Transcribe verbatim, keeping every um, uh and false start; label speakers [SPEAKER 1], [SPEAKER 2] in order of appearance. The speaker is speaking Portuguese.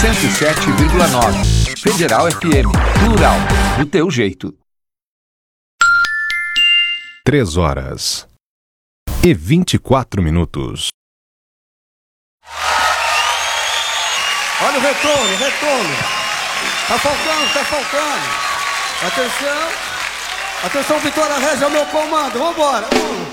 [SPEAKER 1] cento e sete vírgula nove. Federal F M. Plural. Do teu jeito.
[SPEAKER 2] Três horas e vinte e quatro minutos.
[SPEAKER 3] Olha o retorno, retorno. Tá faltando, tá faltando. Atenção. Atenção, Vitória Regia, é o meu comando. Vambora. Um.